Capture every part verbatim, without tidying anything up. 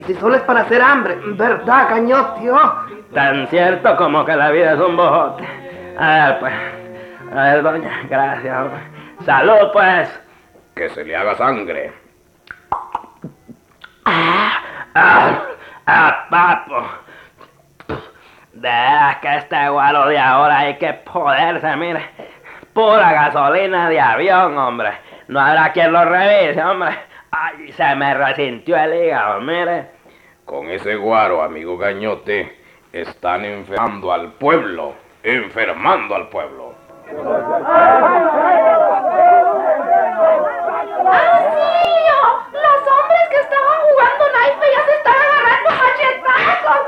Si solo es para hacer hambre, ¿verdad, Cañote? Oh? Tan cierto como que la vida es un bojote. A ver, pues. A ver, doña, gracias. Salud, pues. Que se le haga sangre. Ah, ah, ah, papo. De veras que este guaro de ahora hay que poderse, mire. Pura gasolina de avión, hombre. No habrá quien lo revise, hombre. Ay, se me resintió el hígado, mire. Con ese guaro, amigo Cañote, están enfermando al pueblo. Enfermando al pueblo. ¡Auxilio! Los hombres que estaban jugando naipe ya se están agarrando machetazos.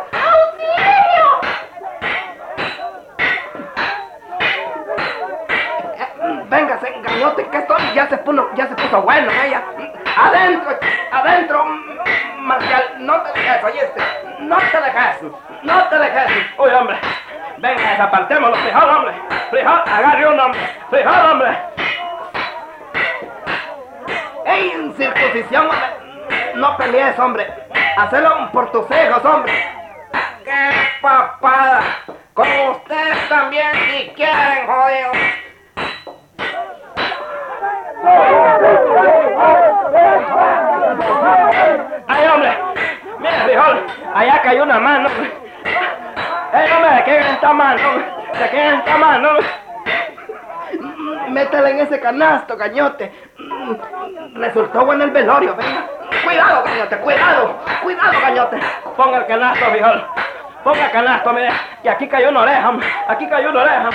¡Auxilio! Véngase, Cañote, que esto ya se puso, ya se puso bueno, ella. Adentro, adentro, Marcial, no te dejes, oíste. No te dejes, no te dejes. Uy, hombre, venga, desapartémoslo, frijol, hombre. Frijol, agarre un hombre. Frijol, hombre. ¡Ey, en circuncisión, hombre! No pelees, hombre. Hacelo por tus hijos, hombre. ¡Qué papada! Con ustedes también si quieren, jodidos. ¡Ay, hombre! Mira, frijol, allá cayó una mano. ¡Ey, hombre, de quién es esta mano! ¿De quién es esta mano? Métela en ese canasto, Cañote. Resultó bueno el velorio, venga. Cuidado, Cañote, cuidado. Cuidado, Cañote. Ponga el canasto, frijol. Ponga el canasto, mire. Y aquí cayó una oreja, hombre. Aquí cayó una oreja.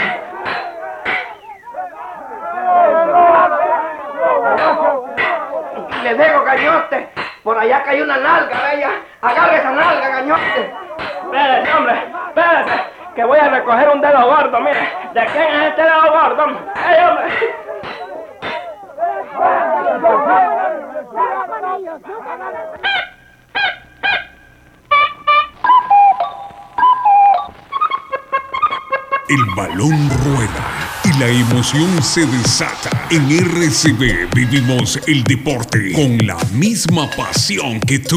Le digo, Cañote. Por allá cayó una nalga, bella. Agarre esa nalga, Cañote. Espérese, hombre. Espérese. Que voy a recoger un dedo gordo, mire. ¿De quién es este dedo gordo? ¡Ey, hombre! El balón rueda y la emoción se desata. En R C B vivimos el deporte con la misma pasión que tú.